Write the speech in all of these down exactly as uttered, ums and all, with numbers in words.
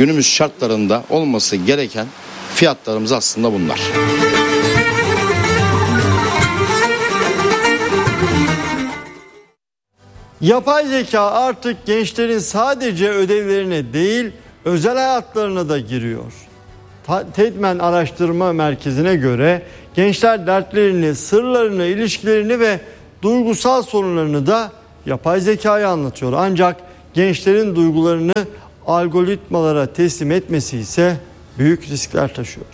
Günümüz şartlarında olması gereken fiyatlarımız aslında bunlar. Yapay zeka artık gençlerin sadece ödevlerine değil, özel hayatlarına da giriyor. TEDMEN Araştırma Merkezi'ne göre gençler dertlerini, sırlarını, ilişkilerini ve duygusal sorunlarını da yapay zekaya anlatıyor. Ancak gençlerin duygularını algoritmalara teslim etmesi ise büyük riskler taşıyor.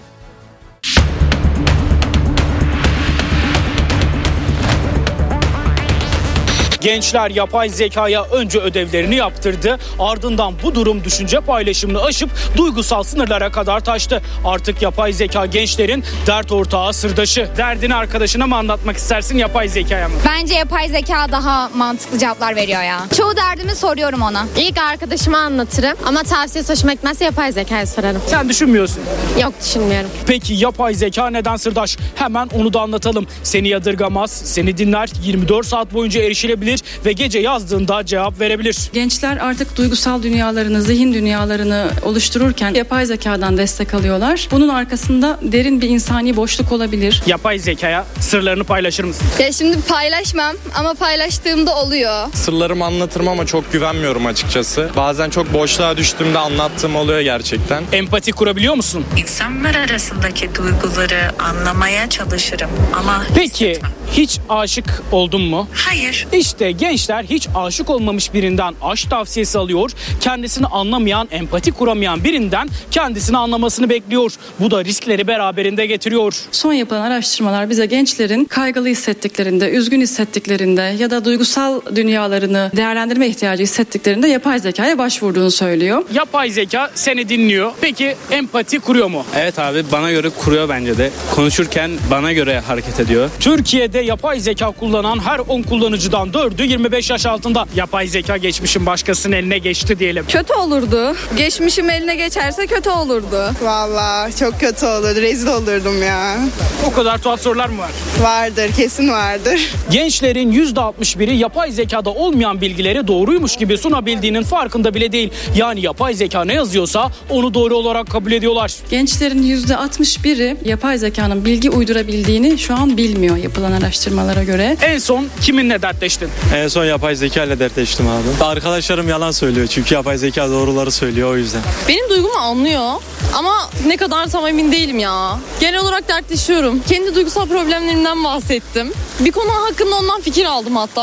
Gençler yapay zekaya önce ödevlerini yaptırdı. Ardından bu durum düşünce paylaşımını aşıp duygusal sınırlara kadar taştı. Artık yapay zeka gençlerin dert ortağı, sırdaşı. Derdini arkadaşına mı anlatmak istersin, yapay zekaya mı? Bence yapay zeka daha mantıklı cevaplar veriyor ya. Çoğu derdimi soruyorum ona. İlk arkadaşıma anlatırım ama tavsiye hoşuma gitmezse yapay zekaya sorarım. Sen düşünmüyorsun. Yok, düşünmüyorum. Peki yapay zeka neden sırdaş? Hemen onu da anlatalım. Seni yadırgamaz, seni dinler, yirmi dört saat boyunca erişilebilir ve gece yazdığında cevap verebilir. Gençler artık duygusal dünyalarını, zihin dünyalarını oluştururken yapay zekadan destek alıyorlar. Bunun arkasında derin bir insani boşluk olabilir. Yapay zekaya sırlarını paylaşır mısın? Ya şimdi paylaşmam ama paylaştığımda oluyor. Sırlarımı anlatırım ama çok güvenmiyorum açıkçası. Bazen çok boşluğa düştüğümde anlattığım oluyor gerçekten. Empati kurabiliyor musun? İnsanlar arasındaki duyguları anlamaya çalışırım ama Peki hissetmem. hiç aşık oldun mu? Hayır. İşte gençler hiç aşık olmamış birinden aşk tavsiyesi alıyor. Kendisini anlamayan, empati kuramayan birinden kendisini anlamasını bekliyor. Bu da riskleri beraberinde getiriyor. Son yapılan araştırmalar bize gençlerin kaygılı hissettiklerinde, üzgün hissettiklerinde ya da duygusal dünyalarını değerlendirme ihtiyacı hissettiklerinde yapay zekaya başvurduğunu söylüyor. Yapay zeka seni dinliyor. Peki empati kuruyor mu? Evet abi, bana göre kuruyor bence de. Konuşurken bana göre hareket ediyor. Türkiye'de yapay zeka kullanan her on kullanıcıdan dördü yirmi beş yaş altında. Yapay zeka geçmişin başkasının eline geçti diyelim. Kötü olurdu. Geçmişim eline geçerse kötü olurdu. Vallahi çok kötü olurdu. Rezil olurdum ya. O kadar tuhaf sorular mı var? Vardır, kesin vardır. Gençlerin yüzde altmış biri yapay zekada olmayan bilgileri doğruymuş gibi sunabildiğinin farkında bile değil. Yani yapay zeka ne yazıyorsa onu doğru olarak kabul ediyorlar. Gençlerin yüzde altmış biri yapay zekanın bilgi uydurabildiğini şu an bilmiyor yapılan araştırmalara göre. En son kiminle dertleştin? En son yapay zeka ile dertleştim abi. Arkadaşlarım yalan söylüyor çünkü yapay zeka doğruları söylüyor, o yüzden. Benim duygumu anlıyor ama ne kadar tam emin değilim ya. Genel olarak dertleşiyorum. Kendi duygusal problemlerimden bahsettim. Bir konu hakkında ondan fikir aldım hatta.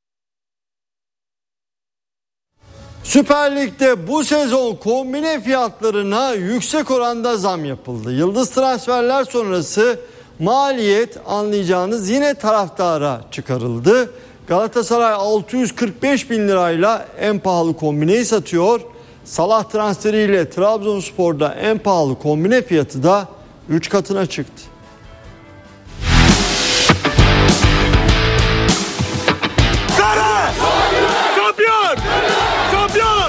Süper Lig'de bu sezon kombine fiyatlarına yüksek oranda zam yapıldı. Yıldız transferler sonrası maliyet anlayacağınız yine taraftara çıkarıldı. Galatasaray altı yüz kırk beş bin lirayla en pahalı kombineyi satıyor. Salah transferiyle Trabzonspor'da en pahalı kombine fiyatı da üç katına çıktı. Sarı! Şampiyon! Şampiyon!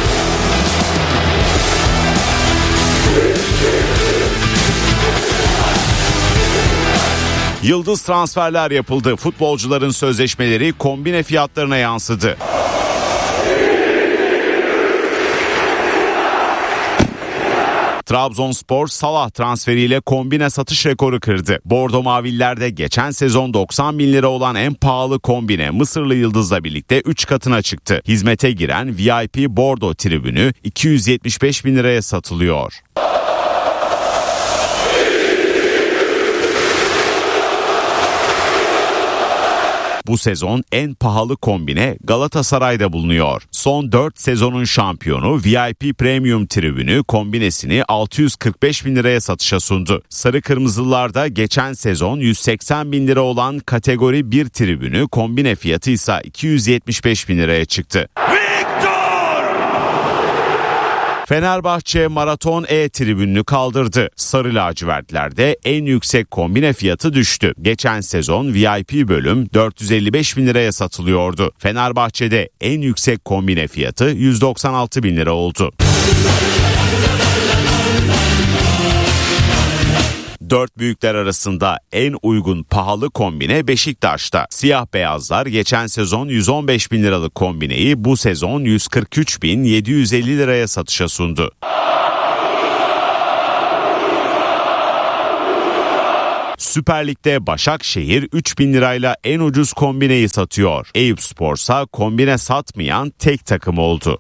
Yıldız transferler yapıldı. Futbolcuların sözleşmeleri kombine fiyatlarına yansıdı. Trabzonspor Salah transferiyle kombine satış rekoru kırdı. Bordo Mavililer'de geçen sezon doksan bin lira olan en pahalı kombine Mısırlı Yıldız'la birlikte üç katına çıktı. Hizmete giren V I P Bordo tribünü iki yüz yetmiş beş bin liraya satılıyor. Bu sezon en pahalı kombine Galatasaray'da bulunuyor. Son dört sezonun şampiyonu V I P Premium tribünü kombinesini altı yüz kırk beş bin liraya satışa sundu. Sarı Kırmızılılarda geçen sezon yüz seksen bin lira olan kategori bir tribünü kombine fiyatı ise iki yüz yetmiş beş bin liraya çıktı. Fenerbahçe Maraton E tribününü kaldırdı. Sarı lacivertlerde en yüksek kombine fiyatı düştü. Geçen sezon V I P bölüm dört yüz elli beş bin liraya satılıyordu. Fenerbahçe'de en yüksek kombine fiyatı yüz doksan altı bin lira oldu. Dört büyükler arasında en uygun pahalı kombine Beşiktaş'ta. Siyah beyazlar geçen sezon yüz on beş bin liralık kombineyi bu sezon yüz kırk üç bin yedi yüz elli liraya satışa sundu. Süper Lig'de Başakşehir üç bin lirayla en ucuz kombineyi satıyor. Eyüpspor'sa kombine satmayan tek takım oldu.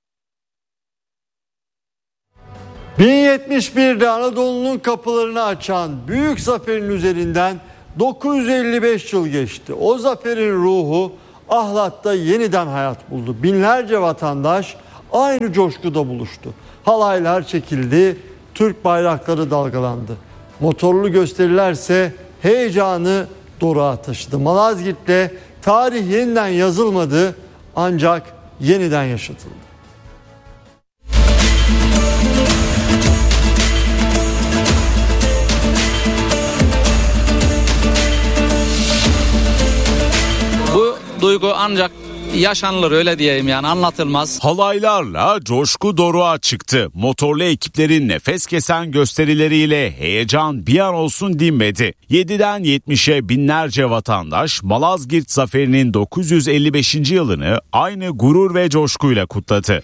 bin yetmiş birde Anadolu'nun kapılarını açan büyük zaferin üzerinden dokuz yüz elli beş yıl geçti. O zaferin ruhu Ahlat'ta yeniden hayat buldu. Binlerce vatandaş aynı coşkuda buluştu. Halaylar çekildi, Türk bayrakları dalgalandı. Motorlu gösterilerse heyecanı doruğa taşıdı. Malazgirt'te tarih yeniden yazılmadı ancak yeniden yaşatıldı. Bu duygu ancak yaşanılır, öyle diyeyim, yani anlatılmaz. Halaylarla coşku doruğa çıktı. Motorlu ekiplerin nefes kesen gösterileriyle heyecan bir an olsun dinmedi. yediden yetmişe binlerce vatandaş Malazgirt zaferinin dokuz yüz elli beşinci yılını aynı gurur ve coşkuyla kutladı.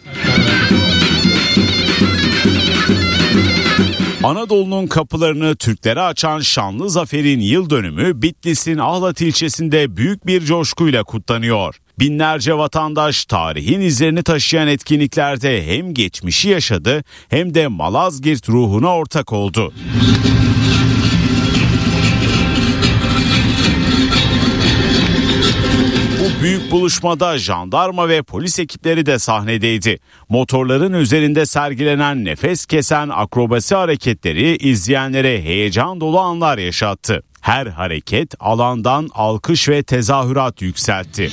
Anadolu'nun kapılarını Türklere açan şanlı zaferin yıl dönümü Bitlis'in Ahlat ilçesinde büyük bir coşkuyla kutlanıyor. Binlerce vatandaş tarihin izlerini taşıyan etkinliklerde hem geçmişi yaşadı hem de Malazgirt ruhuna ortak oldu. Bu büyük buluşmada jandarma ve polis ekipleri de sahnedeydi. Motorların üzerinde sergilenen nefes kesen akrobasi hareketleri izleyenlere heyecan dolu anlar yaşattı. Her hareket alandan alkış ve tezahürat yükseltti.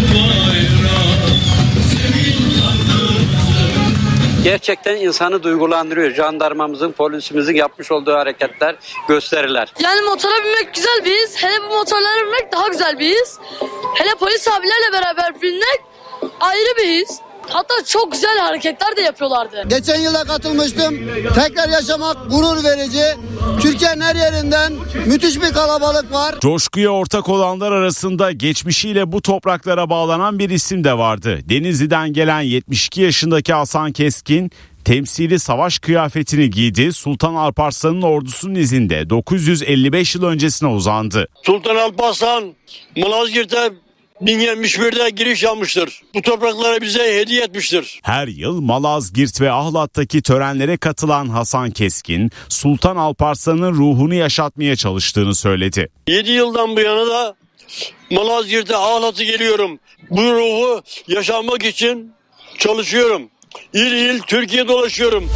Gerçekten insanı duygulandırıyor. Jandarmamızın, polisimizin yapmış olduğu hareketler, gösteriler. Yani motora binmek güzel bir his. Hele bu motorlara binmek daha güzel bir his. Hele polis abilerle beraber binmek ayrı bir his. Hatta çok güzel hareketler de yapıyorlardı. Geçen yılda katılmıştım. Tekrar yaşamak gurur verici. Türkiye'nin her yerinden müthiş bir kalabalık var. Coşkuya ortak olanlar arasında geçmişiyle bu topraklara bağlanan bir isim de vardı. Denizli'den gelen yetmiş iki yaşındaki Hasan Keskin temsili savaş kıyafetini giydi. Sultan Alparslan'ın ordusunun izinde dokuz yüz elli beş yıl öncesine uzandı. Sultan Alparslan Malazgirt'e bin yetmiş birde giriş yapmıştır. Bu toprakları bize hediye etmiştir. Her yıl Malazgirt ve Ahlat'taki törenlere katılan Hasan Keskin, Sultan Alparslan'ın ruhunu yaşatmaya çalıştığını söyledi. yedi yıldan bu yana da Malazgirt'e, Ahlat'a geliyorum. Bu ruhu yaşamak için çalışıyorum. İl il Türkiye dolaşıyorum.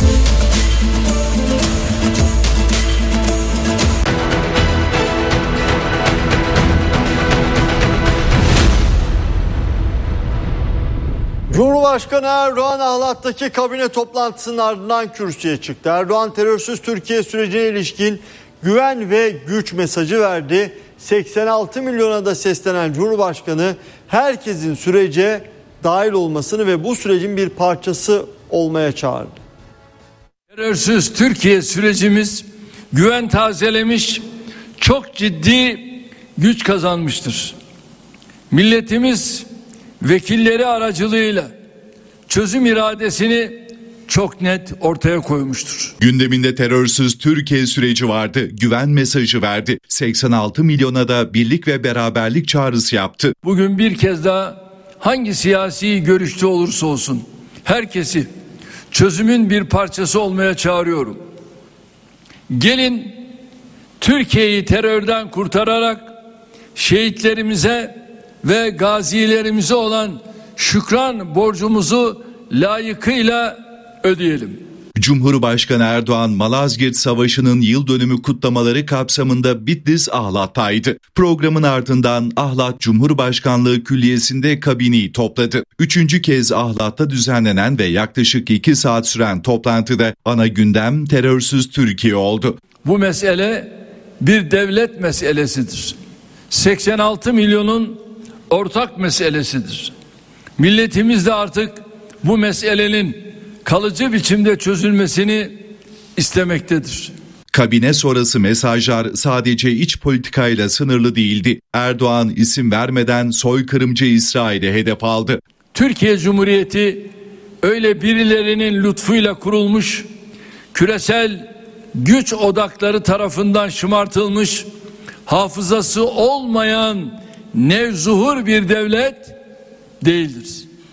Cumhurbaşkanı Erdoğan Ahlat'taki kabine toplantısının ardından kürsüye çıktı. Erdoğan terörsüz Türkiye sürecine ilişkin güven ve güç mesajı verdi. seksen altı milyona da seslenen Cumhurbaşkanı herkesin sürece dahil olmasını ve bu sürecin bir parçası olmaya çağırdı. Terörsüz Türkiye sürecimiz güven tazelemiş, çok ciddi güç kazanmıştır. Milletimiz vekilleri aracılığıyla çözüm iradesini çok net ortaya koymuştur. Gündeminde terörsüz Türkiye süreci vardı. Güven mesajı verdi. seksen altı milyona da birlik ve beraberlik çağrısı yaptı. Bugün bir kez daha hangi siyasi görüşte olursa olsun herkesi çözümün bir parçası olmaya çağırıyorum. Gelin Türkiye'yi terörden kurtararak şehitlerimize ve gazilerimize olan şükran borcumuzu layıkıyla ödeyelim. Cumhurbaşkanı Erdoğan Malazgirt Savaşı'nın yıl dönümü kutlamaları kapsamında Bitlis Ahlat'taydı. Programın ardından Ahlat Cumhurbaşkanlığı Külliyesi'nde kabineyi topladı. Üçüncü kez Ahlat'ta düzenlenen ve yaklaşık iki saat süren toplantıda ana gündem terörsüz Türkiye oldu. Bu mesele bir devlet meselesidir. seksen altı milyonun ortak meselesidir. Milletimiz de artık bu meselenin kalıcı biçimde çözülmesini istemektedir. Kabine sonrası mesajlar sadece iç politikayla sınırlı değildi. Erdoğan isim vermeden soykırımcı İsrail'e hedef aldı. Türkiye Cumhuriyeti öyle birilerinin lütfuyla kurulmuş, küresel güç odakları tarafından şımartılmış, hafızası olmayan nevzuhur bir devlet değildir.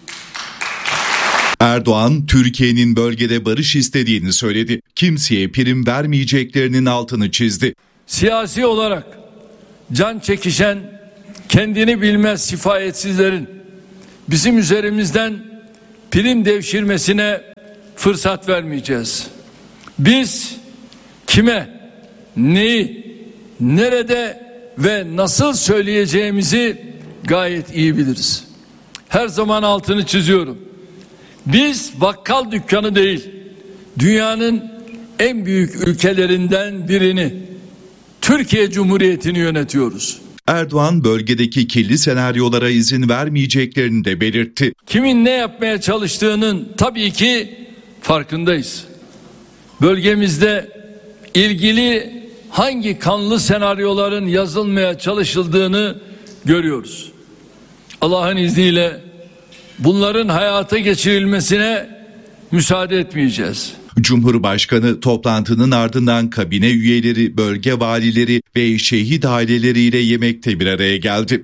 Erdoğan, Türkiye'nin bölgede barış istediğini söyledi. Kimseye prim vermeyeceklerinin altını çizdi. Siyasi olarak can çekişen, kendini bilmez sifayetsizlerin bizim üzerimizden prim devşirmesine fırsat vermeyeceğiz. Biz kime, neyi, nerede ve nasıl söyleyeceğimizi gayet iyi biliriz. Her zaman altını çiziyorum. Biz bakkal dükkanı değil, dünyanın en büyük ülkelerinden birini, Türkiye Cumhuriyeti'ni yönetiyoruz. Erdoğan bölgedeki kirli senaryolara izin vermeyeceklerini de belirtti. Kimin ne yapmaya çalıştığının tabii ki farkındayız. Bölgemizde ilgili hangi kanlı senaryoların yazılmaya çalışıldığını görüyoruz. Allah'ın izniyle bunların hayata geçirilmesine müsaade etmeyeceğiz. Cumhurbaşkanı toplantının ardından kabine üyeleri, bölge valileri ve şehit aileleriyle yemekte bir araya geldi.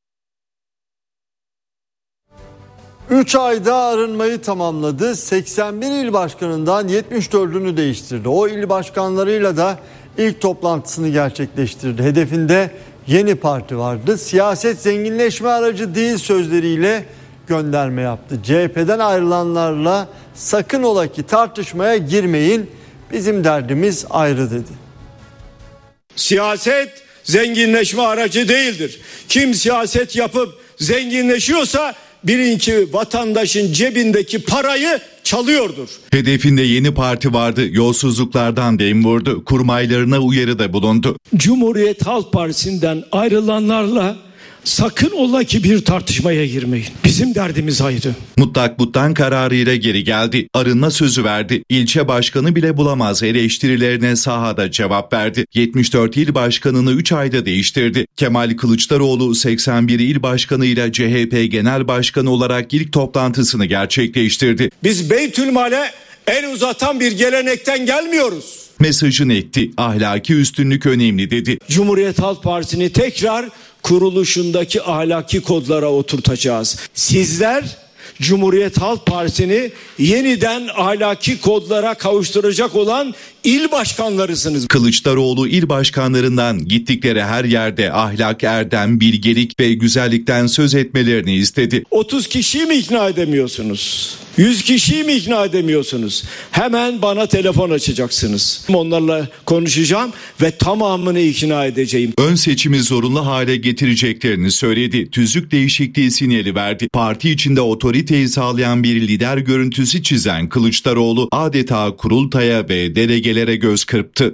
üç ayda arınmayı tamamladı. seksen bir il başkanından yetmiş dördünü değiştirdi. O il başkanlarıyla da ilk toplantısını gerçekleştirdi. Hedefinde yeni parti vardı. Siyaset zenginleşme aracı değil sözleriyle gönderme yaptı. C H P'den ayrılanlarla sakın ola ki tartışmaya girmeyin, bizim derdimiz ayrı dedi. Siyaset zenginleşme aracı değildir. Kim siyaset yapıp zenginleşiyorsa bilin ki vatandaşın cebindeki parayı çalıyordur. Hedefinde yeni parti vardı. Yolsuzluklardan dem vurdu. Kurmaylarına uyarıda bulundu. Cumhuriyet Halk Partisi'nden ayrılanlarla sakın ola ki bir tartışmaya girmeyin. Bizim derdimiz ayrı. Mutlak buttan kararıyla geri geldi. Arınma sözü verdi. İlçe başkanı bile bulamaz eleştirilerine sahada cevap verdi. yetmiş dört il başkanını üç ayda değiştirdi. Kemal Kılıçdaroğlu seksen bir il başkanıyla C H P Genel Başkanı olarak ilk toplantısını gerçekleştirdi. Biz Beytülmal'e el uzatan bir gelenekten gelmiyoruz. Mesajını etti. Ahlaki üstünlük önemli dedi. Cumhuriyet Halk Partisi'ni tekrar kuruluşundaki ahlaki kodlara oturtacağız. Sizler Cumhuriyet Halk Partisi'ni yeniden ahlaki kodlara kavuşturacak olan il başkanlarısınız. Kılıçdaroğlu il başkanlarından gittikleri her yerde ahlak, erdem, bilgelik ve güzellikten söz etmelerini istedi. otuz kişiyi mi ikna edemiyorsunuz? yüz kişiyi mi ikna edemiyorsunuz? Hemen bana telefon açacaksınız. Onlarla konuşacağım ve tamamını ikna edeceğim. Ön seçimi zorunlu hale getireceklerini söyledi. Tüzük değişikliği sinyali verdi. Parti içinde otoriteyi sağlayan bir lider görüntüsü çizen Kılıçdaroğlu adeta kurultaya ve delegelere göz kırptı.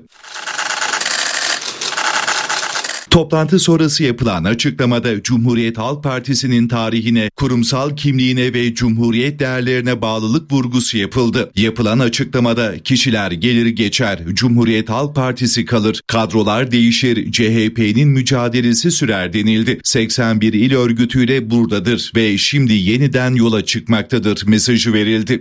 Toplantı sonrası yapılan açıklamada Cumhuriyet Halk Partisi'nin tarihine, kurumsal kimliğine ve cumhuriyet değerlerine bağlılık vurgusu yapıldı. Yapılan açıklamada kişiler gelir geçer, Cumhuriyet Halk Partisi kalır, kadrolar değişir, C H P'nin mücadelesi sürer denildi. seksen bir il örgütüyle buradadır ve şimdi yeniden yola çıkmaktadır mesajı verildi.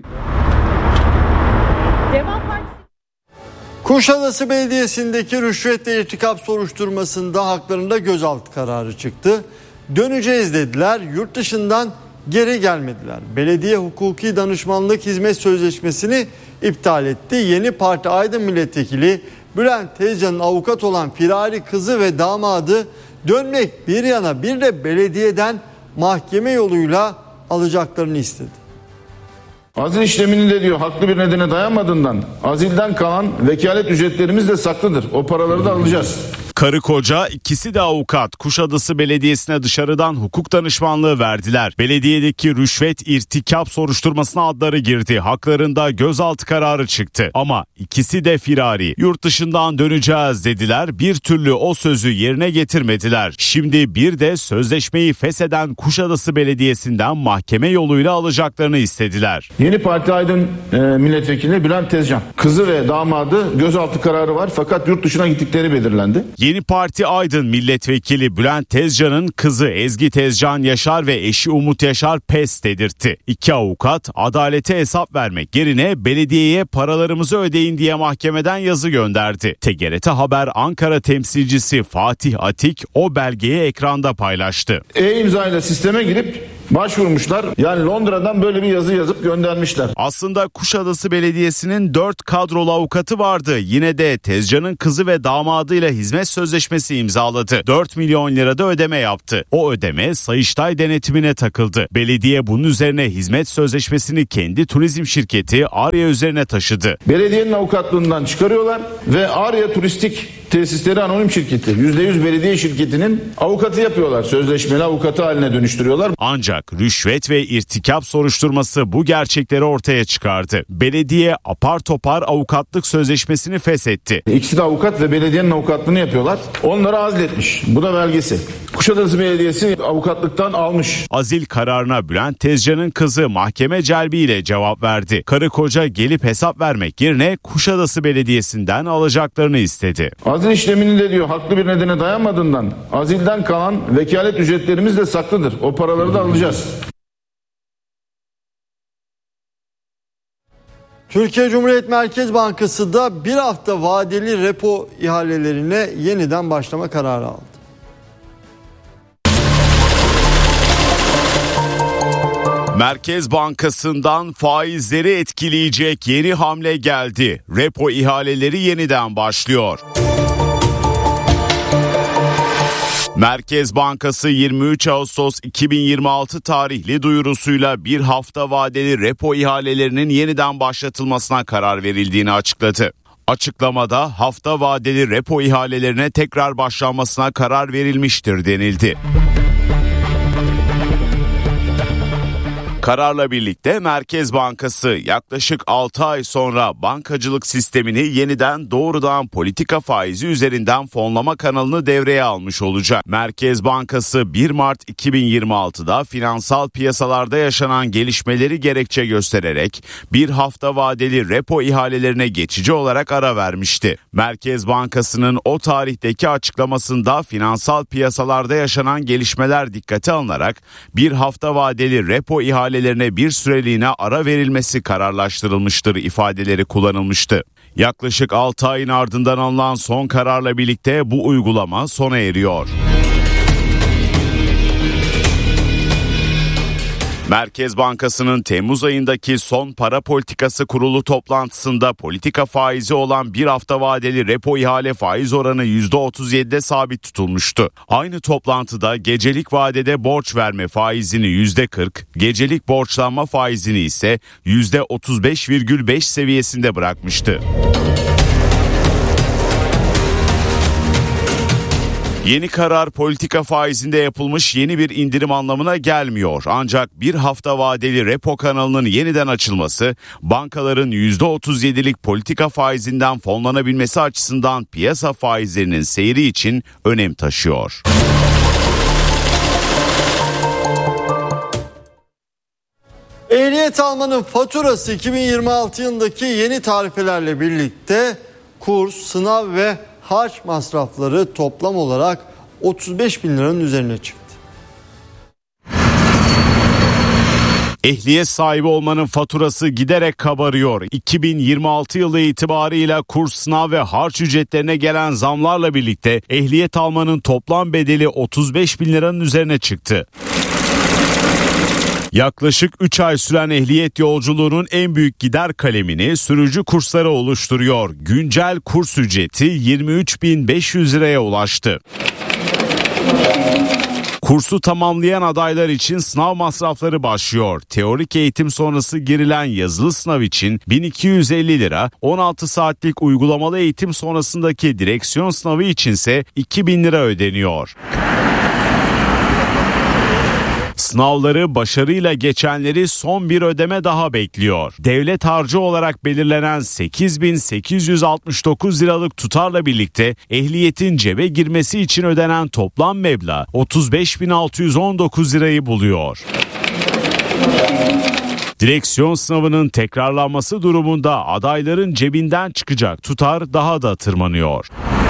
Kuşadası Belediyesi'ndeki rüşvet ve irtikap soruşturmasında haklarında gözaltı kararı çıktı. Döneceğiz dediler, yurt dışından geri gelmediler. Belediye hukuki danışmanlık hizmet sözleşmesini iptal etti. Yeni Parti Aydın Milletvekili Bülent Tezcan'ın avukat olan firari kızı ve damadı dönmek bir yana bir de belediyeden mahkeme yoluyla alacaklarını istedi. Azil işlemini de diyor haklı bir nedene dayanmadığından azilden kalan vekalet ücretlerimiz de saklıdır. O paraları da alacağız. Karı koca ikisi de avukat Kuşadası Belediyesi'ne dışarıdan hukuk danışmanlığı verdiler. Belediyedeki rüşvet irtikap soruşturmasına adları girdi. Haklarında gözaltı kararı çıktı. Ama ikisi de firari. Yurt dışından döneceğiz dediler. Bir türlü o sözü yerine getirmediler. Şimdi bir de sözleşmeyi fesheden Kuşadası Belediyesi'nden mahkeme yoluyla alacaklarını istediler. Yeni Parti Aydın e, milletvekili Bülent Tezcan. Kızı ve damadı gözaltı kararı var fakat yurt dışına gittikleri belirlendi. Yeni Parti Aydın Milletvekili Bülent Tezcan'ın kızı Ezgi Tezcan Yaşar ve eşi Umut Yaşar pes dedirtti. İki avukat adalete hesap vermek yerine belediyeye paralarımızı ödeyin diye mahkemeden yazı gönderdi. T G R T Haber Ankara temsilcisi Fatih Atik o belgeyi ekranda paylaştı. E-imza ile sisteme girip başvurmuşlar. Yani Londra'dan böyle bir yazı yazıp göndermişler. Aslında Kuşadası Belediyesi'nin dört kadrolu avukatı vardı. Yine de Tezcan'ın kızı ve damadıyla hizmet sözleşmesi imzaladı. dört milyon lirada ödeme yaptı. O ödeme Sayıştay denetimine takıldı. Belediye bunun üzerine hizmet sözleşmesini kendi turizm şirketi Arya üzerine taşıdı. Belediyenin avukatlığından çıkarıyorlar ve Arya Turistik Tesisleri Anonim Şirketi, yüzde yüz belediye şirketinin avukatı yapıyorlar. Sözleşmeli avukatı haline dönüştürüyorlar. Ancak rüşvet ve irtikap soruşturması bu gerçekleri ortaya çıkardı. Belediye apar topar avukatlık sözleşmesini feshetti. İkisi de avukat ve belediyenin avukatlığını yapıyorlar. Onları azletmiş. Bu da belgesi. Kuşadası Belediyesi avukatlıktan almış. Azil kararına Bülent Tezcan'ın kızı mahkeme celbiyle cevap verdi. Karı koca gelip hesap vermek yerine Kuşadası Belediyesi'nden alacaklarını istedi. Azil işlemini de diyor haklı bir nedene dayanmadığından azilden kalan vekalet ücretlerimiz de saklıdır. O paraları da alacağız. Türkiye Cumhuriyet Merkez Bankası da bir hafta vadeli repo ihalelerine yeniden başlama kararı aldı. Merkez Bankası'ndan faizleri etkileyecek yeni hamle geldi. Repo ihaleleri yeniden başlıyor. Merkez Bankası yirmi üç Ağustos iki bin yirmi altı tarihli duyurusuyla bir hafta vadeli repo ihalelerinin yeniden başlatılmasına karar verildiğini açıkladı. Açıklamada hafta vadeli repo ihalelerine tekrar başlanmasına karar verilmiştir denildi. Kararla birlikte Merkez Bankası yaklaşık altı ay sonra bankacılık sistemini yeniden doğrudan politika faizi üzerinden fonlama kanalını devreye almış olacak. Merkez Bankası bir Mart iki bin yirmi altıda finansal piyasalarda yaşanan gelişmeleri gerekçe göstererek bir hafta vadeli repo ihalelerine geçici olarak ara vermişti. Merkez Bankası'nın o tarihteki açıklamasında finansal piyasalarda yaşanan gelişmeler dikkate alınarak bir hafta vadeli repo ihalelerine bir süreliğine ara verilmesi kararlaştırılmıştır ifadeleri kullanılmıştı. Yaklaşık altı ayın ardından alınan son kararla birlikte bu uygulama sona eriyor. Merkez Bankası'nın Temmuz ayındaki son para politikası kurulu toplantısında politika faizi olan bir hafta vadeli repo ihale faiz oranı yüzde otuz yedide sabit tutulmuştu. Aynı toplantıda gecelik vadede borç verme faizini yüzde kırk, gecelik borçlanma faizini ise yüzde otuz beş virgül beş seviyesinde bırakmıştı. Yeni karar politika faizinde yapılmış yeni bir indirim anlamına gelmiyor. Ancak bir hafta vadeli repo kanalının yeniden açılması bankaların yüzde otuz yedilik politika faizinden fonlanabilmesi açısından piyasa faizlerinin seyri için önem taşıyor. Ehliyet almanın faturası iki bin yirmi altı yılındaki yeni tarifelerle birlikte kurs, sınav ve harç masrafları toplam olarak otuz beş bin liranın üzerine çıktı. Ehliyet sahibi olmanın faturası giderek kabarıyor. iki bin yirmi altı yılı itibarıyla kurs, sınav ve harç ücretlerine gelen zamlarla birlikte ehliyet almanın toplam bedeli otuz beş bin liranın üzerine çıktı. Yaklaşık üç ay süren ehliyet yolculuğunun en büyük gider kalemini sürücü kursları oluşturuyor. Güncel kurs ücreti yirmi üç bin beş yüz liraya ulaştı. Kursu tamamlayan adaylar için sınav masrafları başlıyor. Teorik eğitim sonrası girilen yazılı sınav için bin iki yüz elli lira, on altı saatlik uygulamalı eğitim sonrasındaki direksiyon sınavı içinse iki bin lira ödeniyor. Sınavları başarıyla geçenleri son bir ödeme daha bekliyor. Devlet harcı olarak belirlenen sekiz bin sekiz yüz altmış dokuz liralık tutarla birlikte ehliyetin cebe girmesi için ödenen toplam meblağ otuz beş bin altı yüz on dokuz lirayı buluyor. Direksiyon sınavının tekrarlanması durumunda adayların cebinden çıkacak tutar daha da tırmanıyor.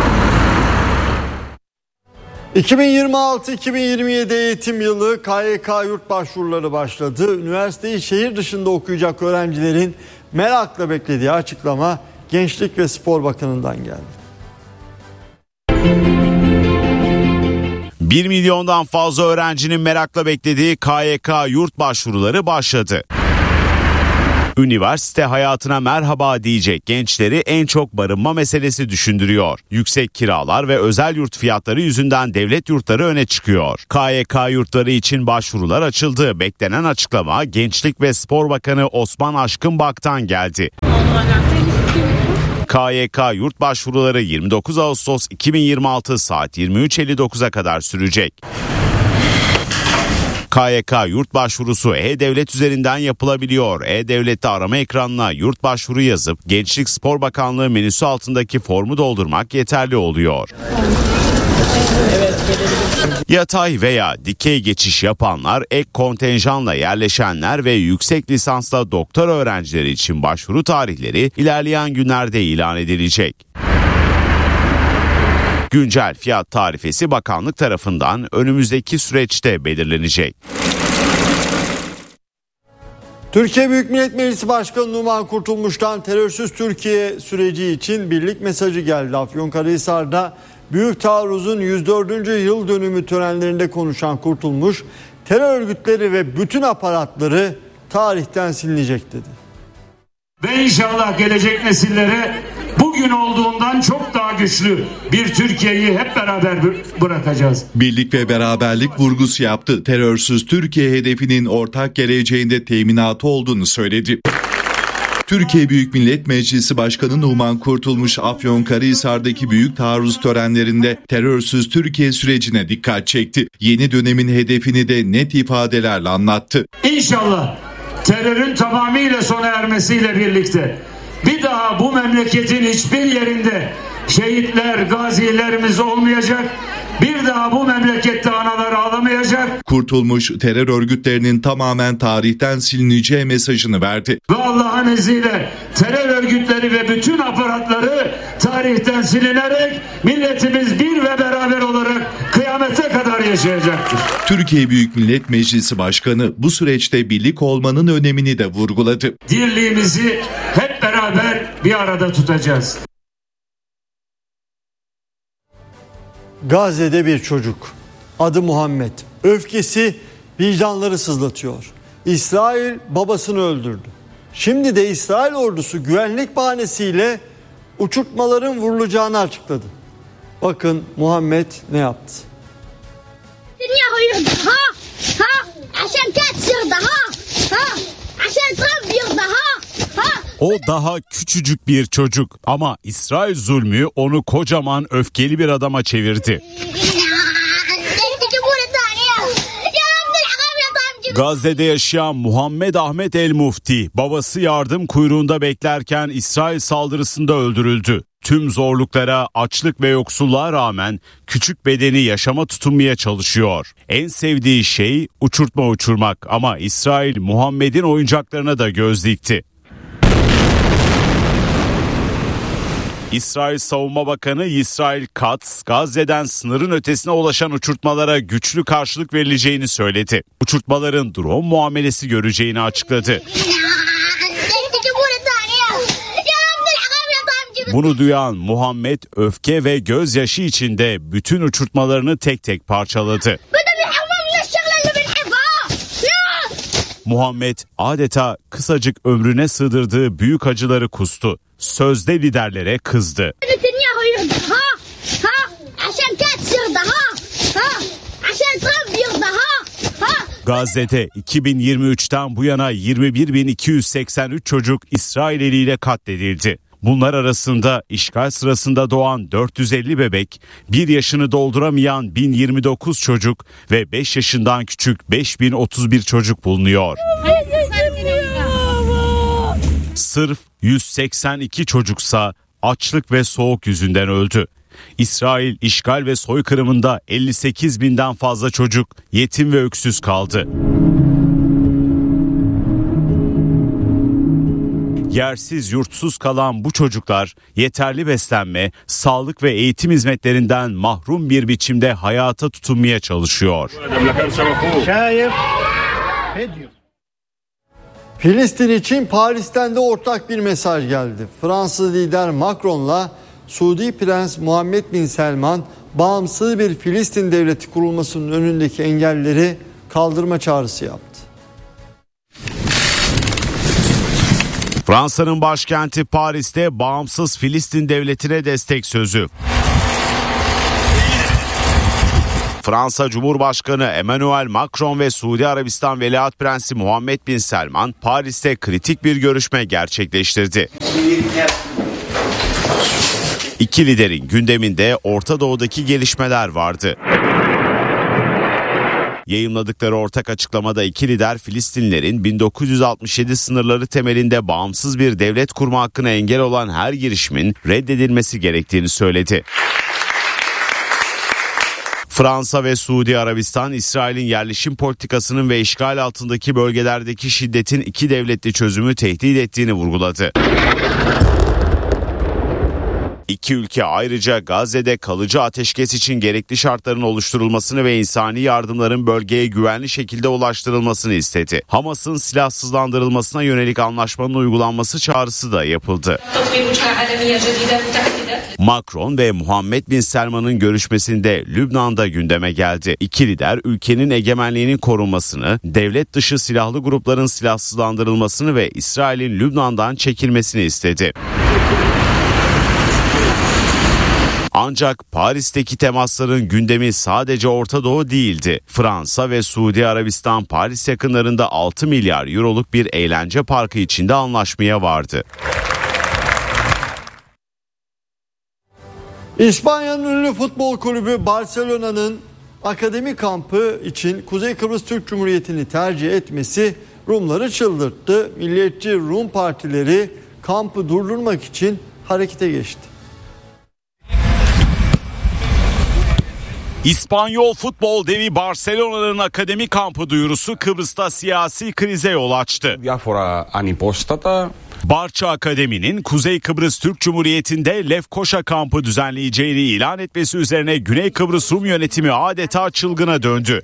iki bin yirmi altı iki bin yirmi yedi eğitim yılı K Y K yurt başvuruları başladı. Üniversiteyi şehir dışında okuyacak öğrencilerin merakla beklediği açıklama Gençlik ve Spor Bakanı'ndan geldi. bir milyondan fazla öğrencinin merakla beklediği K Y K yurt başvuruları başladı. Üniversite hayatına merhaba diyecek gençleri en çok barınma meselesi düşündürüyor. Yüksek kiralar ve özel yurt fiyatları yüzünden devlet yurtları öne çıkıyor. K Y K yurtları için başvurular açıldı. Beklenen açıklama Gençlik ve Spor Bakanı Osman Aşkınbak'tan geldi. K Y K yurt başvuruları yirmi dokuz Ağustos iki bin yirmi altı saat yirmi üç elli dokuza kadar sürecek. K Y K yurt başvurusu E-Devlet üzerinden yapılabiliyor. E-Devlet'te arama ekranına yurt başvuru yazıp Gençlik Spor Bakanlığı menüsü altındaki formu doldurmak yeterli oluyor. Yatay veya dikey geçiş yapanlar, ek kontenjanla yerleşenler ve yüksek lisansla doktor öğrencileri için başvuru tarihleri ilerleyen günlerde ilan edilecek. Güncel fiyat tarifesi bakanlık tarafından önümüzdeki süreçte belirlenecek. Türkiye Büyük Millet Meclisi Başkanı Numan Kurtulmuş'tan terörsüz Türkiye süreci için birlik mesajı geldi. Afyonkarahisar'da Büyük Taarruz'un yüz dördüncü yıl dönümü törenlerinde konuşan Kurtulmuş, terör örgütleri ve bütün aparatları tarihten silinecek dedi. Ve inşallah gelecek nesillere bugün olduğundan çok daha güçlü bir Türkiye'yi hep beraber bırakacağız. Birlik ve beraberlik vurgusu yaptı. Terörsüz Türkiye hedefinin ortak geleceğinde teminatı olduğunu söyledi. Türkiye Büyük Millet Meclisi Başkanı Numan Kurtulmuş, Afyonkarahisar'daki büyük taarruz törenlerinde terörsüz Türkiye sürecine dikkat çekti. Yeni dönemin hedefini de net ifadelerle anlattı. İnşallah terörün tamamıyla sona ermesiyle birlikte bir daha bu memleketin hiçbir yerinde şehitler, gazilerimiz olmayacak. Bir daha bu memlekette analar ağlamayacak. Kurtulmuş, terör örgütlerinin tamamen tarihten silineceği mesajını verdi. Ve Allah'ın izniyle terör örgütleri ve bütün aparatları tarihten silinerek milletimiz bir ve beraber olarak kıyamete kadar yaşayacaktır. Türkiye Büyük Millet Meclisi Başkanı bu süreçte birlik olmanın önemini de vurguladı. Dirliğimizi hep beraber bir arada tutacağız. Gazze'de bir çocuk, adı Muhammed, öfkesi vicdanları sızlatıyor. İsrail babasını öldürdü. Şimdi de İsrail ordusu güvenlik bahanesiyle uçurtmaların vurulacağını açıkladı. Bakın Muhammed ne yaptı? O daha küçücük bir çocuk ama İsrail zulmü onu kocaman öfkeli bir adama çevirdi. Gazze'de yaşayan Muhammed Ahmet El Mufti, babası yardım kuyruğunda beklerken İsrail saldırısında öldürüldü. Tüm zorluklara, açlık ve yoksulluğa rağmen küçük bedeni yaşama tutunmaya çalışıyor. En sevdiği şey uçurtma uçurmak ama İsrail Muhammed'in oyuncaklarına da göz dikti. İsrail Savunma Bakanı Yisrael Katz, Gazze'den sınırın ötesine ulaşan uçurtmalara güçlü karşılık verileceğini söyledi. Uçurtmaların drone muamelesi göreceğini açıkladı. Bunu duyan Muhammed öfke ve gözyaşı içinde bütün uçurtmalarını tek tek parçaladı. Muhammed adeta kısacık ömrüne sığdırdığı büyük acıları kustu. Sözde liderlere kızdı. Gazze'de iki bin yirmi üçten bu yana yirmi bir bin iki yüz seksen üç çocuk İsrail eliyle katledildi. Bunlar arasında işgal sırasında doğan dört yüz elli bebek, bir yaşını dolduramayan bin yirmi dokuz çocuk ve beş yaşından küçük beş bin otuz bir çocuk bulunuyor. Sırf yüz seksen iki çocuksa açlık ve soğuk yüzünden öldü. İsrail işgal ve soykırımında elli sekiz binden fazla çocuk yetim ve öksüz kaldı. Yersiz yurtsuz kalan bu çocuklar yeterli beslenme, sağlık ve eğitim hizmetlerinden mahrum bir biçimde hayata tutunmaya çalışıyor. Filistin için Paris'ten de ortak bir mesaj geldi. Fransız lider Macron'la Suudi Prens Muhammed Bin Selman bağımsız bir Filistin devleti kurulmasının önündeki engelleri kaldırma çağrısı yaptı. Fransa'nın başkenti Paris'te bağımsız Filistin devletine destek sözü. Fransa Cumhurbaşkanı Emmanuel Macron ve Suudi Arabistan Veliaht Prensi Muhammed Bin Selman Paris'te kritik bir görüşme gerçekleştirdi. İki liderin gündeminde Orta Doğu'daki gelişmeler vardı. Yayımladıkları ortak açıklamada iki lider Filistinlilerin bin dokuz yüz altmış yedi sınırları temelinde bağımsız bir devlet kurma hakkına engel olan her girişimin reddedilmesi gerektiğini söyledi. Fransa ve Suudi Arabistan, İsrail'in yerleşim politikasının ve işgal altındaki bölgelerdeki şiddetin iki devletli çözümü tehdit ettiğini vurguladı. İki ülke ayrıca Gazze'de kalıcı ateşkes için gerekli şartların oluşturulmasını ve insani yardımların bölgeye güvenli şekilde ulaştırılmasını istedi. Hamas'ın silahsızlandırılmasına yönelik anlaşmanın uygulanması çağrısı da yapıldı. Macron ve Muhammed Bin Selman'ın görüşmesinde Lübnan'da gündeme geldi. İki lider ülkenin egemenliğinin korunmasını, devlet dışı silahlı grupların silahsızlandırılmasını ve İsrail'in Lübnan'dan çekilmesini istedi. Ancak Paris'teki temasların gündemi sadece Orta Doğu değildi. Fransa ve Suudi Arabistan Paris yakınlarında altı milyar euroluk bir eğlence parkı içinde anlaşmaya vardı. İspanya'nın ünlü futbol kulübü Barcelona'nın akademi kampı için Kuzey Kıbrıs Türk Cumhuriyeti'ni tercih etmesi Rumları çıldırttı. Milliyetçi Rum partileri kampı durdurmak için harekete geçti. İspanyol futbol devi Barcelona'nın akademi kampı duyurusu Kıbrıs'ta siyasi krize yol açtı. Barça Akademi'nin Kuzey Kıbrıs Türk Cumhuriyeti'nde Lefkoşa kampı düzenleyeceğini ilan etmesi üzerine Güney Kıbrıs Rum yönetimi adeta çılgına döndü.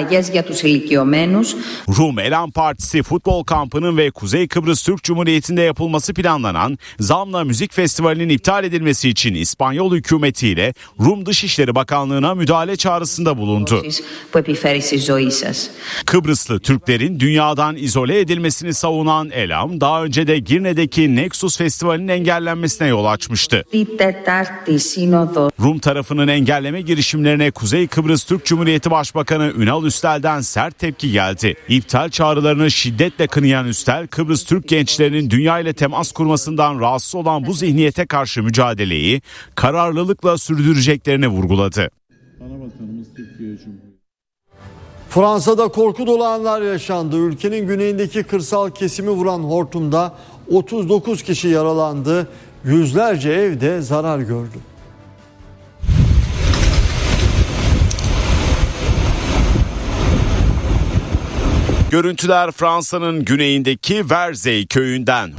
Rum Elan Partisi futbol kampının ve Kuzey Kıbrıs Türk Cumhuriyeti'nde yapılması planlanan Zamla Müzik Festivali'nin iptal edilmesi için İspanyol hükümetiyle Rum Dışişleri Bakanlığı'na müdahale çağrısında bulundu. Kıbrıslı Türklerin dünyadan izole edilmesini savunan Elam daha önce de Girne'deki Nexus Festivali'nin engellenmesine yol açmıştı. Rum tarafının engelleme girişimlerine Kuzey Kıbrıs Türk Cumhuriyeti Başbakanı Ünal Üstel'den sert tepki geldi. İptal çağrılarını şiddetle kınayan Üstel, Kıbrıs Türk gençlerinin dünya ile temas kurmasından rahatsız olan bu zihniyete karşı mücadeleyi kararlılıkla sürdüreceklerini vurguladı. Fransa'da korku dolu anlar yaşandı. Ülkenin güneyindeki kırsal kesimi vuran hortumda otuz dokuz kişi yaralandı. Yüzlerce ev de zarar gördü. Görüntüler Fransa'nın güneyindeki Verzey köyünden.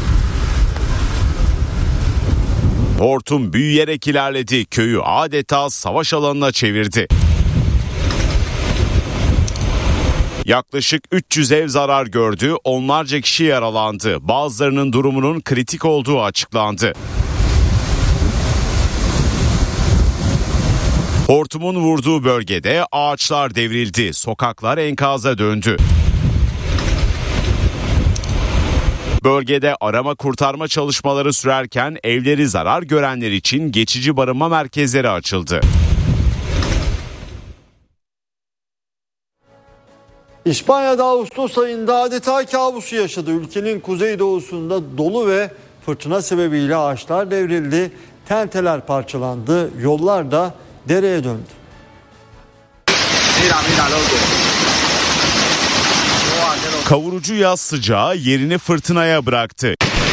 Hortum büyüyerek ilerledi. Köyü adeta savaş alanına çevirdi. Yaklaşık üç yüz ev zarar gördü, onlarca kişi yaralandı. Bazılarının durumunun kritik olduğu açıklandı. Hortumun vurduğu bölgede ağaçlar devrildi, sokaklar enkaza döndü. Bölgede arama kurtarma çalışmaları sürerken evleri zarar görenler için geçici barınma merkezleri açıldı. İspanya'da Ağustos ayında adeta kabusu yaşadı. Ülkenin kuzeydoğusunda dolu ve fırtına sebebiyle ağaçlar devrildi, tenteler parçalandı, yollar da dereye döndü. Kavurucu yaz sıcağı yerini fırtınaya bıraktı.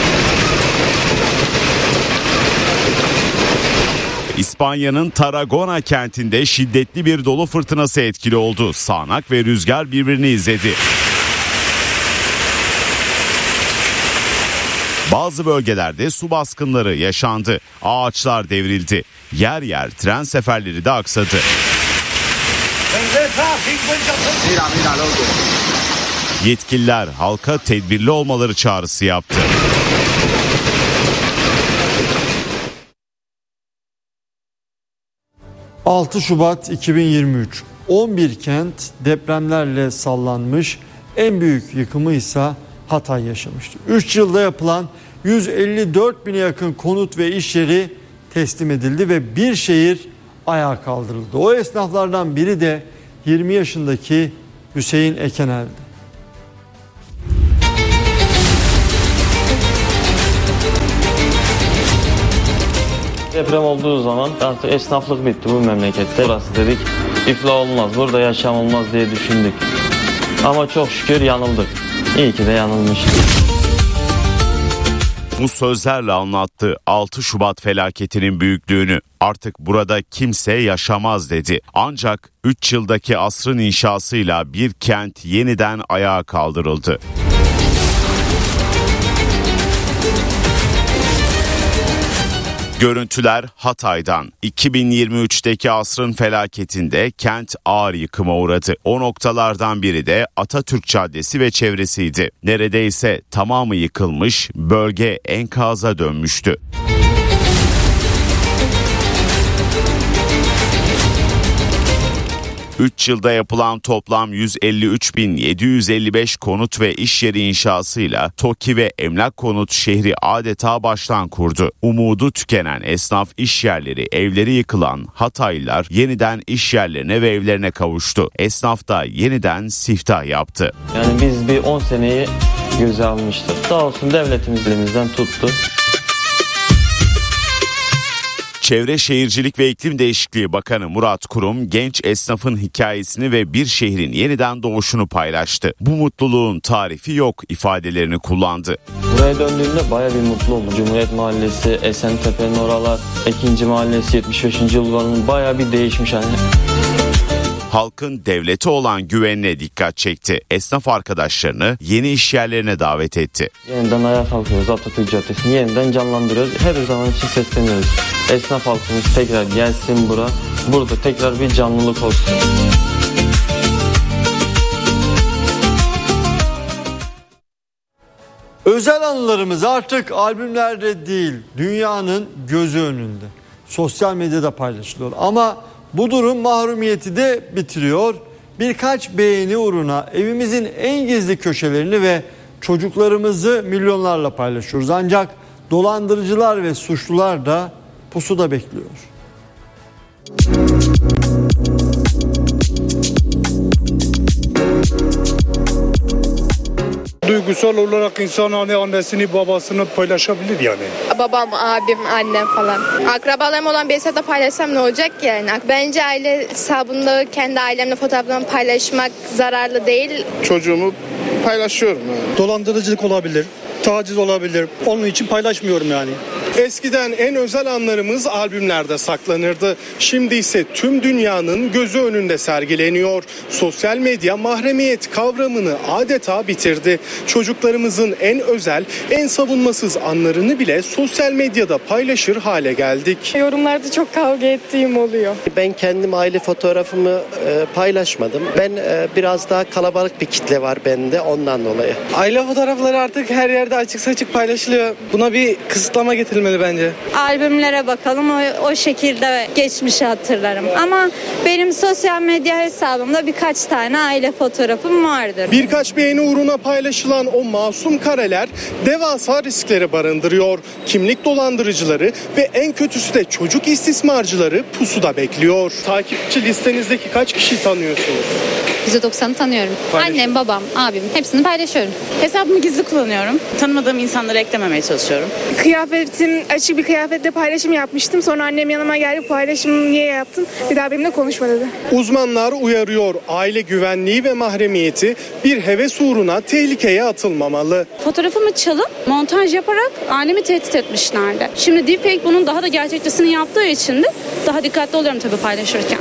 İspanya'nın Tarragona kentinde şiddetli bir dolu fırtınası etkili oldu. Sağanak ve rüzgar birbirini izledi. Bazı bölgelerde su baskınları yaşandı. Ağaçlar devrildi. Yer yer tren seferleri de aksadı. Yetkililer halka tedbirli olmaları çağrısı yaptı. altı Şubat iki bin yirmi üç. on bir kent depremlerle sallanmış, en büyük yıkımı ise Hatay yaşamıştı. üç yılda yapılan yüz elli dört bine yakın konut ve iş yeri teslim edildi ve bir şehir ayağa kaldırıldı. O esnaflardan biri de yirmi yaşındaki Hüseyin Ekenel'di. Deprem olduğu zaman artık esnaflık bitti bu memlekette. Burası dedik iflah olmaz, burada yaşam olmaz diye düşündük. Ama çok şükür yanıldık. İyi ki de yanılmıştık. Bu sözlerle anlattı altı Şubat felaketinin büyüklüğünü. Artık burada kimse yaşamaz dedi. Ancak üç yıldaki asrın inşasıyla bir kent yeniden ayağa kaldırıldı. Görüntüler Hatay'dan. iki bin yirmi üçteki asrın felaketinde kent ağır yıkıma uğradı. O noktalardan biri de Atatürk Caddesi ve çevresiydi. Neredeyse tamamı yıkılmış, bölge enkaza dönmüştü. üç yılda yapılan toplam yüz elli üç bin yedi yüz elli beş konut ve iş yeri inşasıyla TOKİ ve Emlak Konut şehri adeta baştan kurdu. Umudu tükenen esnaf iş yerleri, evleri yıkılan Hataylılar yeniden iş yerlerine ve evlerine kavuştu. Esnaf da yeniden siftah yaptı. Yani biz bir on seneyi göze almıştık. Sağ olsun devletimiz elimizden tuttu. Çevre Şehircilik ve İklim Değişikliği Bakanı Murat Kurum genç esnafın hikayesini ve bir şehrin yeniden doğuşunu paylaştı. Bu mutluluğun tarifi yok ifadelerini kullandı. Buraya döndüğümde baya bir mutlu oldum. Cumhuriyet Mahallesi, Esentepe'nin oralar, Ekinci Mahallesi, yetmiş beşinci yılların baya bir değişmiş. Yani. Halkın devlete olan güvenine dikkat çekti. Esnaf arkadaşlarını yeni iş yerlerine davet etti. Yeniden ayağa kalkıyoruz, Atatürk Caddesi'ni yeniden canlandırıyoruz. Her zaman için sesleniyoruz. Esnaf halkımız tekrar gelsin bura. Burada tekrar bir canlılık olsun. Özel anılarımız artık albümlerde değil, dünyanın gözü önünde. Sosyal medyada paylaşılıyor ama bu durum mahrumiyeti de bitiriyor. Birkaç beğeni uğruna evimizin en gizli köşelerini ve çocuklarımızı milyonlarla paylaşıyoruz. Ancak dolandırıcılar ve suçlular da pusuda bekliyor. Duygusal olarak insan hani annesini babasını paylaşabilir yani. Babam, abim, annem falan. Akrabalarım olan bir hesapta paylaşsam ne olacak ki yani? Bence aile hesabında kendi ailemle fotoğraflarımı paylaşmak zararlı değil. Çocuğumu paylaşıyorum yani. Dolandırıcılık olabilir, taciz olabilir. Onun için paylaşmıyorum yani. Eskiden en özel anlarımız albümlerde saklanırdı. Şimdi ise tüm dünyanın gözü önünde sergileniyor. Sosyal medya mahremiyet kavramını adeta bitirdi. Çocuklarımızın en özel, en savunmasız anlarını bile sosyal medyada paylaşır hale geldik. Yorumlarda çok kavga ettiğim oluyor. Ben kendim aile fotoğrafımı e, paylaşmadım. Ben e, biraz daha kalabalık bir kitle var bende ondan dolayı. Aile fotoğrafları artık her yerde açık saçık paylaşılıyor. Buna bir kısıtlama getirilmeli bence. Albümlere bakalım, o, o şekilde geçmişi hatırlarım. Ama benim sosyal medya hesabımda birkaç tane aile fotoğrafım vardır. Birkaç beğeni uğruna paylaşılan o masum kareler devasa riskleri barındırıyor. Kimlik dolandırıcıları ve en kötüsü de çocuk istismarcıları pusuda bekliyor. Takipçi listenizdeki kaç kişi tanıyorsunuz? yüzde doksanı tanıyorum. Annem, babam, abim hepsini paylaşıyorum. Hesabımı gizli kullanıyorum. Tanımadığım insanları eklememeye çalışıyorum. Kıyafetim, açık bir kıyafetle paylaşım yapmıştım. Sonra annem yanıma geldi, paylaşımı niye yaptın? Bir daha benimle konuşma dedi. Uzmanlar uyarıyor. Aile güvenliği ve mahremiyeti bir heves uğruna tehlikeye atılmamalı. Fotoğrafımı çalıp montaj yaparak annemi tehdit etmişlerdi. Şimdi deepfake bunun daha da gerçekçisini yaptığı için de daha dikkatli oluyorum tabii paylaşırken.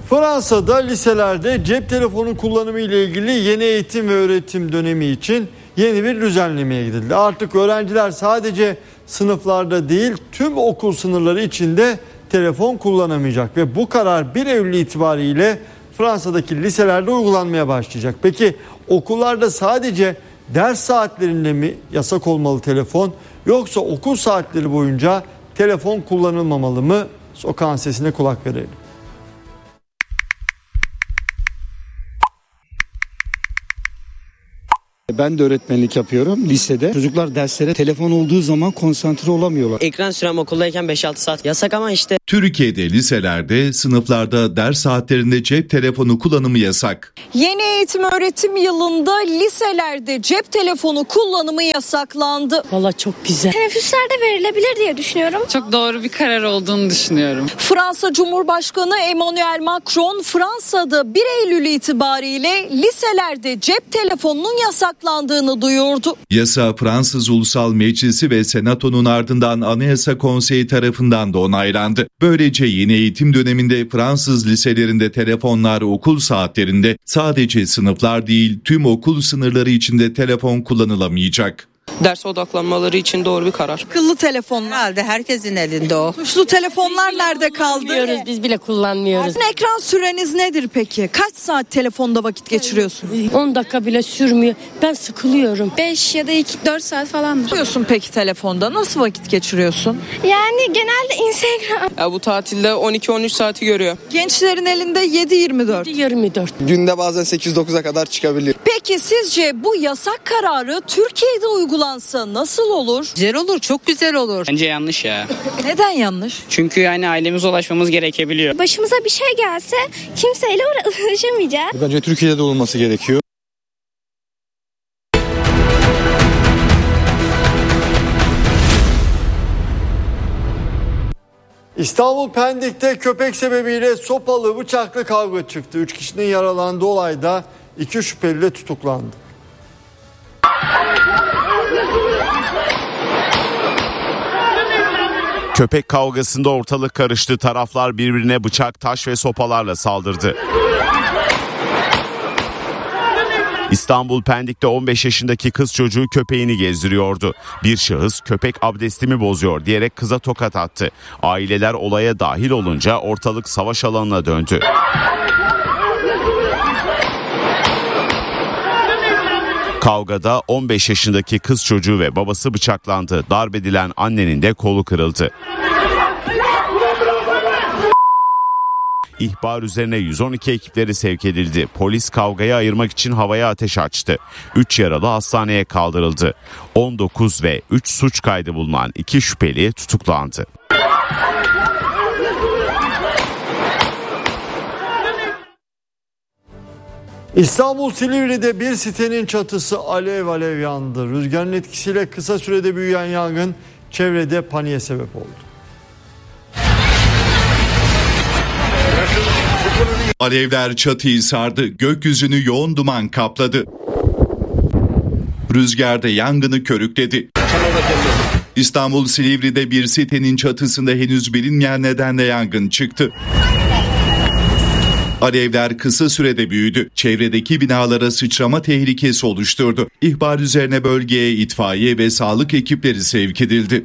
Fransa'da liselerde cep telefonu kullanımı ile ilgili yeni eğitim ve öğretim dönemi için yeni bir düzenlemeye gidildi. Artık öğrenciler sadece sınıflarda değil tüm okul sınırları içinde telefon kullanamayacak ve bu karar bir Eylül itibariyle Fransa'daki liselerde uygulanmaya başlayacak. Peki okullarda sadece ders saatlerinde mi yasak olmalı telefon, yoksa okul saatleri boyunca telefon kullanılmamalı mı? Sokağın sesine kulak verelim. Ben de öğretmenlik yapıyorum lisede. Çocuklar derslere telefon olduğu zaman konsantre olamıyorlar. Ekran sürem okuldayken beş altı saat yasak ama işte. Türkiye'de liselerde, sınıflarda ders saatlerinde cep telefonu kullanımı yasak. Yeni eğitim öğretim yılında liselerde cep telefonu kullanımı yasaklandı. Valla çok güzel. Teneffüslerde verilebilir diye düşünüyorum. Çok doğru bir karar olduğunu düşünüyorum. Fransa Cumhurbaşkanı Emmanuel Macron Fransa'da bir Eylül itibariyle liselerde cep telefonunun yasaklandığını duyurdu. Yasa Fransız Ulusal Meclisi ve Senato'nun ardından Anayasa Konseyi tarafından da onaylandı. Böylece yeni eğitim döneminde Fransız liselerinde telefonlar okul saatlerinde sadece sınıflar değil tüm okul sınırları içinde telefon kullanılamayacak. Derse odaklanmaları için doğru bir karar. Akıllı telefonlar. Herhalde herkesin elinde o. Tuşlu telefonlar nerede kaldı? Biz bile kullanmıyoruz. Ekran süreniz nedir peki? Kaç saat telefonda vakit geçiriyorsunuz? on dakika bile sürmüyor. Ben sıkılıyorum. beş ya da iki dört saat falandır. Ne yapıyorsun peki telefonda? Nasıl vakit geçiriyorsun? Yani genelde Instagram. Ya bu tatilde on iki on üç saati görüyor. Gençlerin elinde yedi yirmi dört. yedi yirmi dört. Günde bazen sekiz dokuza kadar çıkabiliyor. Peki sizce bu yasak kararı Türkiye'de uygulansa nasıl olur? Güzel olur, çok güzel olur. Bence yanlış ya. Neden yanlış? Çünkü yani ailemize ulaşmamız gerekebiliyor. Başımıza bir şey gelse kimseyle ulaşamayacağız. Bence Türkiye'de de olması gerekiyor. İstanbul Pendik'te köpek sebebiyle sopalı bıçaklı kavga çıktı. Üç kişinin yaralandığı olayda iki şüpheli de tutuklandı. Köpek kavgasında ortalık karıştı. Taraflar birbirine bıçak, taş ve sopalarla saldırdı. İstanbul Pendik'te on beş yaşındaki kız çocuğu köpeğini gezdiriyordu. Bir şahıs köpek abdestimi bozuyor diyerek kıza tokat attı. Aileler olaya dahil olunca ortalık savaş alanına döndü. Kavgada on beş yaşındaki kız çocuğu ve babası bıçaklandı. Darp edilen annenin de kolu kırıldı. İhbar üzerine yüz on iki ekipleri sevk edildi. Polis kavgayı ayırmak için havaya ateş açtı. üç yaralı hastaneye kaldırıldı. on dokuz ve üç suç kaydı bulunan iki şüpheli tutuklandı. İstanbul Silivri'de bir sitenin çatısı alev alev yandı. Rüzgarın etkisiyle kısa sürede büyüyen yangın çevrede paniğe sebep oldu. Alevler çatıyı sardı, gökyüzünü yoğun duman kapladı. Rüzgar da yangını körükledi. İstanbul Silivri'de bir sitenin çatısında henüz bilinmeyen nedenle yangın çıktı. Alevler kısa sürede büyüdü. Çevredeki binalara sıçrama tehlikesi oluşturdu. İhbar üzerine bölgeye itfaiye ve sağlık ekipleri sevk edildi.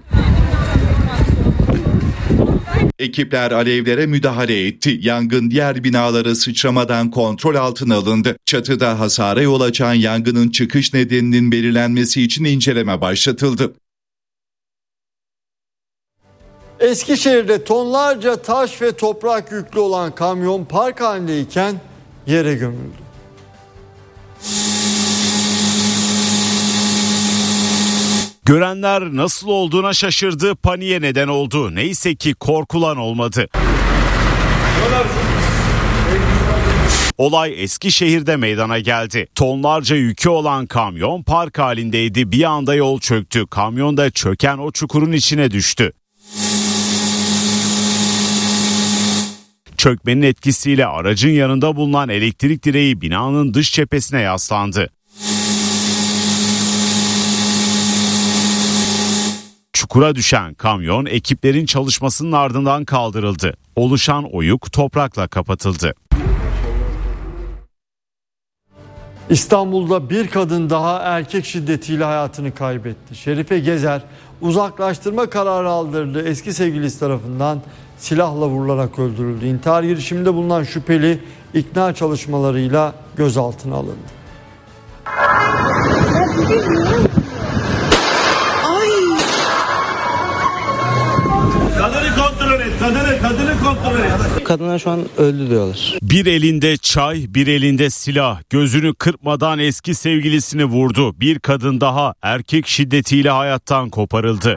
Ekipler alevlere müdahale etti. Yangın diğer binalara sıçramadan kontrol altına alındı. Çatıda hasara yol açan yangının çıkış nedeninin belirlenmesi için inceleme başlatıldı. Eskişehir'de tonlarca taş ve toprak yüklü olan kamyon park halindeyken yere gömüldü. Görenler nasıl olduğuna şaşırdı, paniğe neden oldu. Neyse ki korkulan olmadı. Olay Eskişehir'de meydana geldi. Tonlarca yükü olan kamyon park halindeydi. Bir anda yol çöktü. Kamyon da çöken o çukurun içine düştü. Çökmenin etkisiyle aracın yanında bulunan elektrik direği binanın dış cephesine yaslandı. Çukura düşen kamyon ekiplerin çalışmasının ardından kaldırıldı. Oluşan oyuk toprakla kapatıldı. İstanbul'da bir kadın daha erkek şiddetiyle hayatını kaybetti. Şerife Gezer uzaklaştırma kararı aldırdığı eski sevgilisi tarafından silahla vurularak öldürüldü. İntihar girişiminde bulunan şüpheli ikna çalışmalarıyla gözaltına alındı. Kadını kontrol et, kadını, kadını kontrol et. Kadına şu an öldü diyorlar. Bir elinde çay, bir elinde silah. Gözünü kırpmadan eski sevgilisini vurdu. Bir kadın daha erkek şiddetiyle hayattan koparıldı.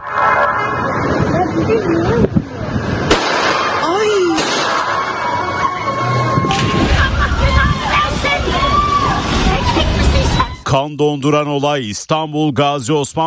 Kan donduran olay İstanbul Gazi Osman